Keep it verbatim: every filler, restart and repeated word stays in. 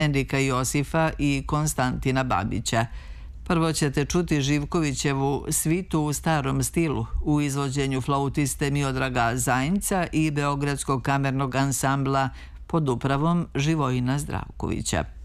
Enrika Josifa i Konstantina Babića. Prvo ćete čuti Živkovićevu Svitu u starom stilu u izvođenju flautiste Miodraga Zajnca i Beogradskog kamernog ansambla pod upravom Živojina Zdravkovića.